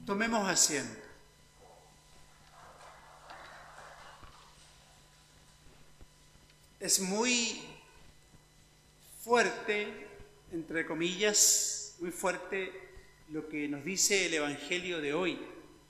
Tomemos asiento. Es muy fuerte, entre comillas, muy fuerte lo que nos dice el Evangelio de hoy.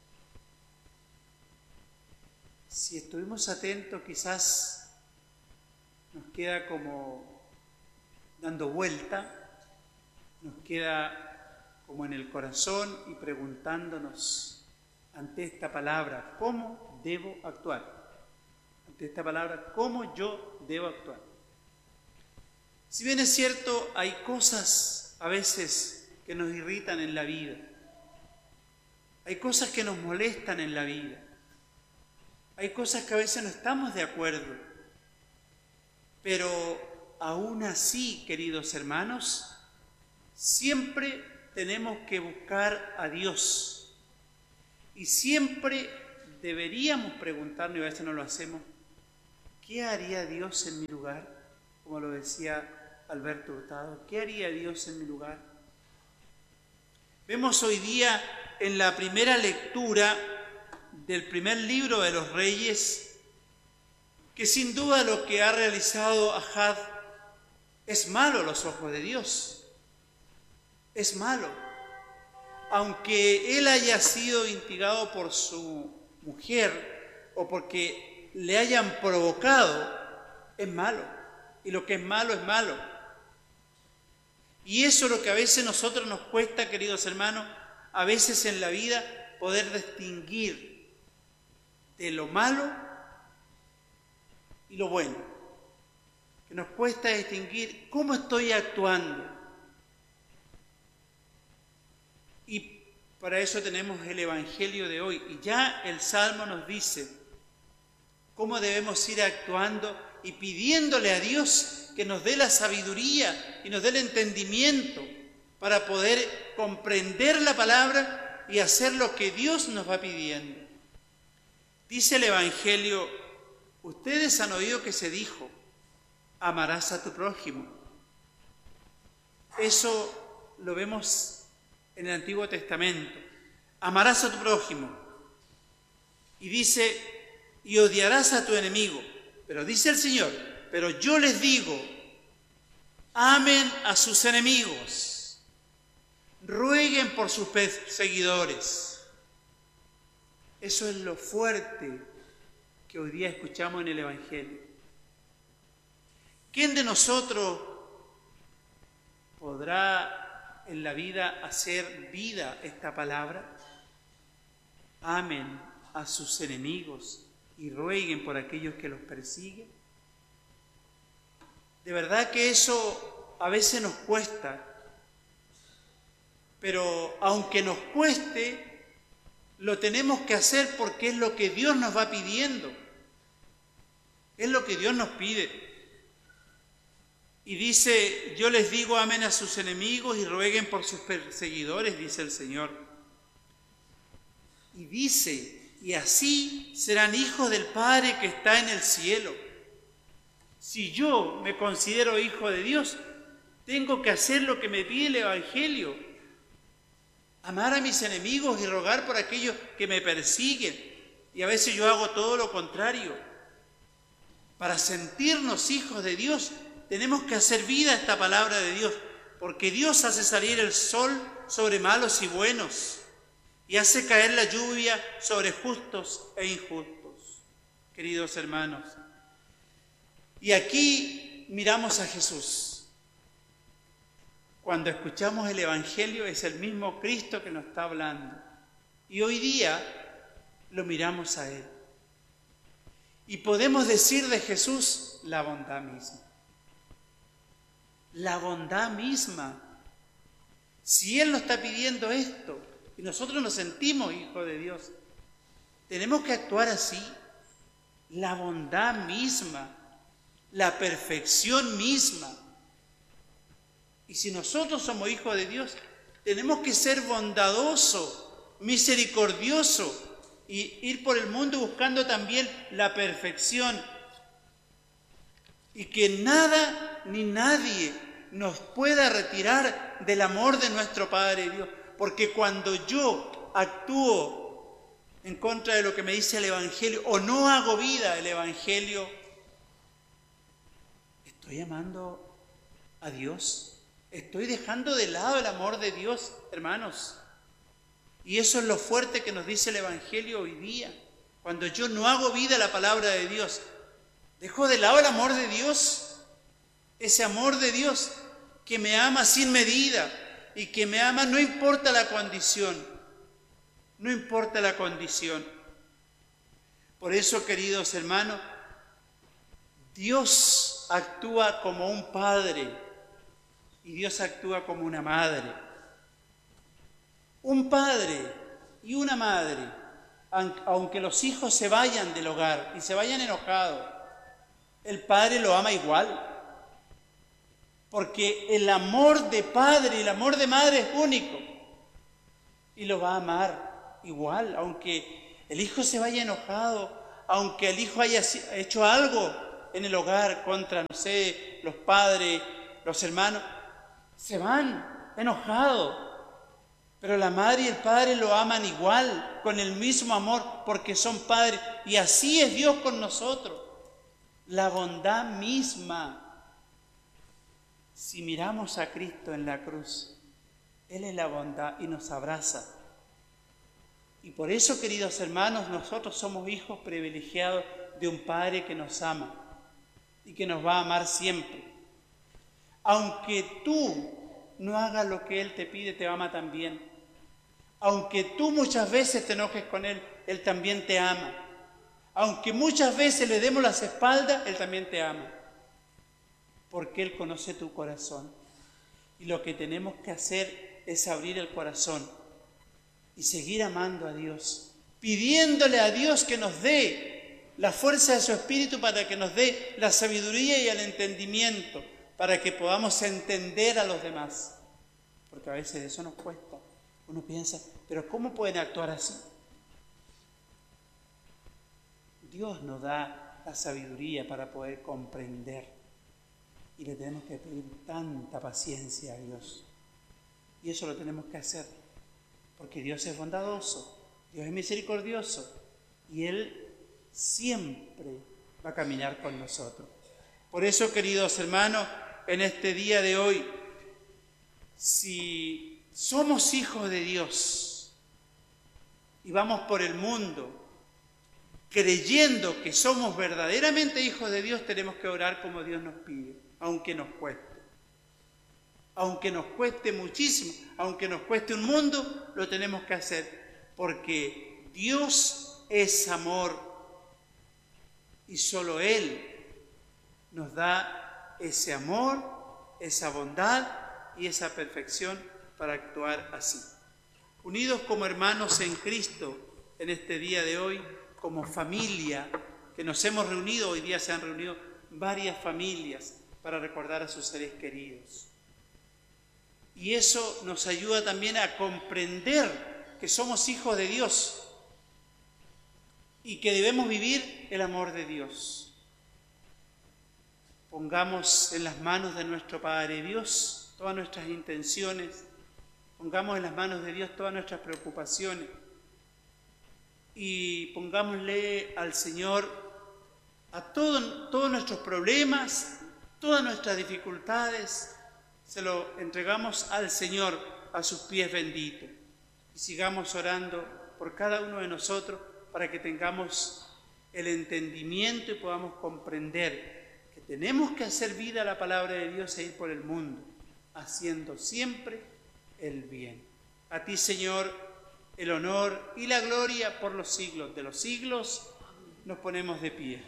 Si estuvimos atentos, quizás nos queda como dando vuelta, nos queda como en el corazón y preguntándonos ante esta palabra, ¿cómo debo actuar? Ante esta palabra, ¿cómo yo debo actuar? Si bien es cierto, hay cosas a veces que nos irritan en la vida, hay cosas que nos molestan en la vida, hay cosas que a veces no estamos de acuerdo, pero aún así, queridos hermanos, siempre tenemos que buscar a Dios y siempre deberíamos preguntarnos, y a veces no lo hacemos, ¿qué haría Dios en mi lugar? Como lo decía Alberto Hurtado, ¿qué haría Dios en mi lugar? Vemos hoy día en la primera lectura del primer libro de los Reyes que sin duda lo que ha realizado Ahab es malo a los ojos de Dios. Es malo. Aunque él haya sido instigado por su mujer o porque le hayan provocado, es malo. Y lo que es malo es malo. Y eso es lo que a veces a nosotros nos cuesta, queridos hermanos, a veces en la vida poder distinguir de lo malo y lo bueno. Que nos cuesta distinguir cómo estoy actuando. Y para eso tenemos el Evangelio de hoy. Y ya el Salmo nos dice cómo debemos ir actuando y pidiéndole a Dios que nos dé la sabiduría y nos dé el entendimiento para poder comprender la palabra y hacer lo que Dios nos va pidiendo. Dice el Evangelio, ustedes han oído que se dijo, amarás a tu prójimo. Eso lo vemos en el Antiguo Testamento. Amarás a tu prójimo. Y dice, y odiarás a tu enemigo. Pero dice el Señor, pero yo les digo, amen a sus enemigos, rueguen por sus perseguidores. Eso es lo fuerte que hoy día escuchamos en el Evangelio. ¿Quién de nosotros podrá en la vida hacer vida esta palabra? Amen a sus enemigos y rueguen por aquellos que los persiguen. De verdad que eso a veces nos cuesta, pero aunque nos cueste, lo tenemos que hacer porque es lo que Dios nos va pidiendo, es lo que Dios nos pide. Y dice, yo les digo, amen a sus enemigos y rueguen por sus perseguidores, dice el Señor. Y dice, y así serán hijos del Padre que está en el cielo. Si yo me considero hijo de Dios, tengo que hacer lo que me pide el Evangelio. Amar a mis enemigos y rogar por aquellos que me persiguen. Y a veces yo hago todo lo contrario. Para sentirnos hijos de Dios, tenemos que hacer vida a esta palabra de Dios, porque Dios hace salir el sol sobre malos y buenos y hace caer la lluvia sobre justos e injustos, queridos hermanos. Y aquí miramos a Jesús. Cuando escuchamos el Evangelio es el mismo Cristo que nos está hablando. Y hoy día lo miramos a Él. Y podemos decir de Jesús la bondad misma. La bondad misma. Si Él nos está pidiendo esto y nosotros nos sentimos hijos de Dios, tenemos que actuar así. La bondad misma, la perfección misma. Y si nosotros somos hijos de Dios, tenemos que ser bondadosos, misericordiosos y ir por el mundo buscando también la perfección. Y que nada ni nadie nos pueda retirar del amor de nuestro Padre Dios. Porque cuando yo actúo en contra de lo que me dice el Evangelio o no hago vida el Evangelio, ¿estoy amando a Dios? ¿Estoy dejando de lado el amor de Dios, hermanos? Y eso es lo fuerte que nos dice el Evangelio hoy día. Cuando yo no hago vida la palabra de Dios, dejo de lado el amor de Dios, ese amor de Dios que me ama sin medida y que me ama no importa la condición, no importa la condición. Por eso, queridos hermanos, Dios actúa como un padre y Dios actúa como una madre. Un padre y una madre, aunque los hijos se vayan del hogar y se vayan enojados, el padre lo ama igual. Porque el amor de padre y el amor de madre es único. Y lo va a amar igual, aunque el hijo se vaya enojado, aunque el hijo haya hecho algo en el hogar contra, no sé, los padres, los hermanos, se van enojados. Pero la madre y el padre lo aman igual, con el mismo amor, porque son padres. Y así es Dios con nosotros. La bondad misma. Si miramos a Cristo en la cruz, Él es la bondad y nos abraza. Y por eso, queridos hermanos, nosotros somos hijos privilegiados de un Padre que nos ama y que nos va a amar siempre. Aunque tú no hagas lo que Él te pide, te ama también. Aunque tú muchas veces te enojes con Él, Él también te ama. Aunque muchas veces le demos las espaldas, Él también te ama. Porque Él conoce tu corazón. Y lo que tenemos que hacer es abrir el corazón y seguir amando a Dios, pidiéndole a Dios que nos dé la fuerza de su Espíritu para que nos dé la sabiduría y el entendimiento, para que podamos entender a los demás. Porque a veces eso nos cuesta. Uno piensa, pero ¿cómo pueden actuar así? Dios nos da la sabiduría para poder comprender. Y le tenemos que pedir tanta paciencia a Dios. Y eso lo tenemos que hacer. Porque Dios es bondadoso, Dios es misericordioso. Y Él siempre va a caminar con nosotros. Por eso, queridos hermanos, en este día de hoy, si somos hijos de Dios y vamos por el mundo creyendo que somos verdaderamente hijos de Dios, tenemos que orar como Dios nos pide, aunque nos cueste. Aunque nos cueste muchísimo, aunque nos cueste un mundo, lo tenemos que hacer, porque Dios es amor y solo Él nos da ese amor, esa bondad y esa perfección para actuar así. Unidos como hermanos en Cristo en este día de hoy, como familia que nos hemos reunido, hoy día se han reunido varias familias para recordar a sus seres queridos. Y eso nos ayuda también a comprender que somos hijos de Dios y que debemos vivir el amor de Dios. Pongamos en las manos de nuestro Padre Dios todas nuestras intenciones, pongamos en las manos de Dios todas nuestras preocupaciones y pongámosle al Señor a todos nuestros problemas, todas nuestras dificultades, se lo entregamos al Señor, a sus pies benditos. Y sigamos orando por cada uno de nosotros para que tengamos el entendimiento y podamos comprender que tenemos que hacer vida a la palabra de Dios e ir por el mundo, haciendo siempre el bien. A ti, Señor, el honor y la gloria por los siglos de los siglos. Nos ponemos de pie.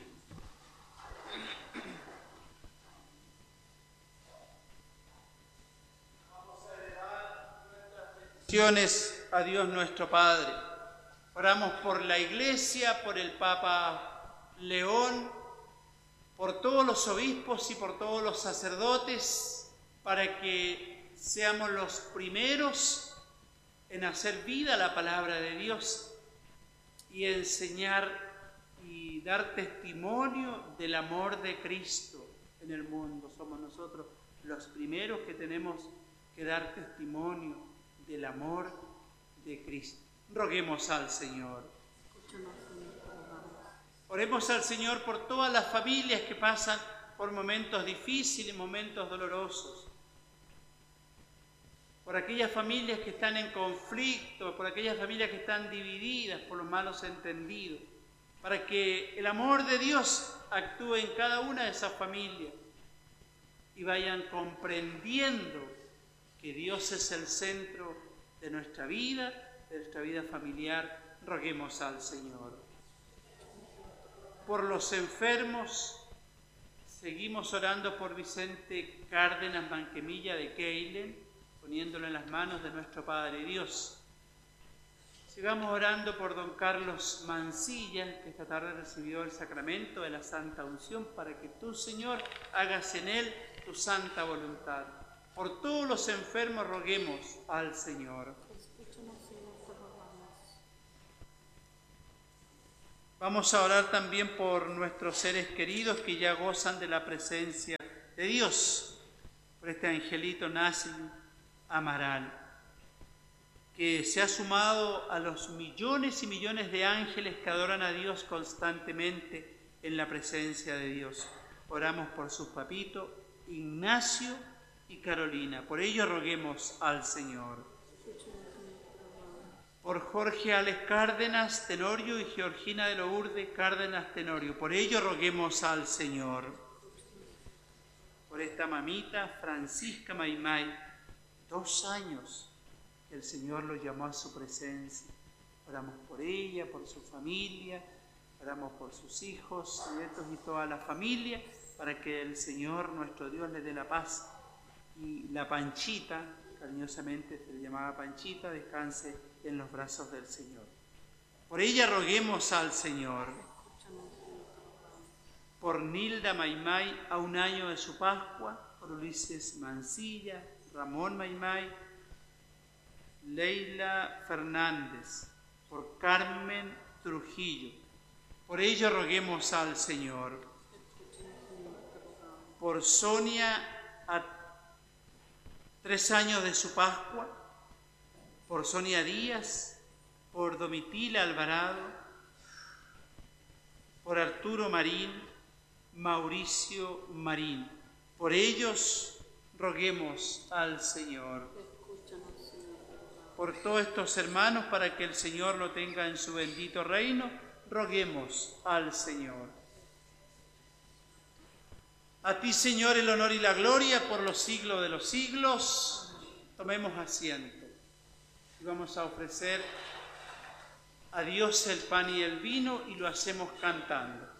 A Dios nuestro Padre. Oramos por la Iglesia, por el Papa León, por todos los obispos y por todos los sacerdotes, para que seamos los primeros en hacer vida la palabra de Dios y enseñar y dar testimonio del amor de Cristo en el mundo. Somos nosotros los primeros que tenemos que dar testimonio del amor de Cristo. roguemos al Señor. Oremos al Señor por todas las familias que pasan por momentos difíciles, momentos dolorosos. Por aquellas familias que están en conflicto, por aquellas familias que están divididas por los malos entendidos, para que el amor de Dios actúe en cada una de esas familias y vayan comprendiendo que Dios es el centro de nuestra vida familiar. Roguemos al Señor. Por los enfermos, seguimos orando por Vicente Cárdenas Manquemilla de Keilen, poniéndolo en las manos de nuestro Padre Dios. Sigamos orando por don Carlos Mancilla, que esta tarde recibió el sacramento de la Santa Unción, para que tú, Señor, hagas en él tu santa voluntad. Por todos los enfermos roguemos al Señor. Vamos a orar también por nuestros seres queridos que ya gozan de la presencia de Dios, por este angelito Nacil Amaral, que se ha sumado a los millones y millones de ángeles que adoran a Dios constantemente en la presencia de Dios. Oramos por sus papitos, Ignacio y Carolina. Por ello roguemos al Señor. Por Jorge Alex Cárdenas Tenorio y Georgina de Lourdes Cárdenas Tenorio. Por ello roguemos al Señor. Por esta mamita Francisca Maimay, 2 años que el Señor lo llamó a su presencia. Oramos por ella, por su familia, oramos por sus hijos, nietos y toda la familia, para que el Señor nuestro Dios le dé la paz. Y la Panchita, cariñosamente se le llamaba Panchita, descanse en los brazos del Señor. Por ella roguemos al Señor. Por Nilda Maimay, a 1 año de su Pascua, por Ulises Mancilla, Ramón Maimay, Leila Fernández, por Carmen Trujillo. Por ello roguemos al Señor. Por Sonia, a 3 años de su Pascua, por Sonia Díaz, por Domitila Alvarado, por Arturo Marín, Mauricio Marín. Por ellos roguemos al Señor. Por todos estos hermanos, para que el Señor lo tenga en su bendito reino, roguemos al Señor. A ti, Señor, el honor y la gloria por los siglos de los siglos. Tomemos asiento y vamos a ofrecer a Dios el pan y el vino, y lo hacemos cantando.